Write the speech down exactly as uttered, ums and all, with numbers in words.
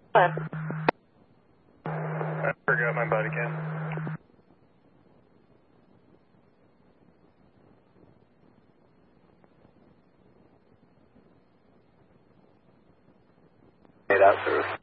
What? I forgot my body cam. Eight out service.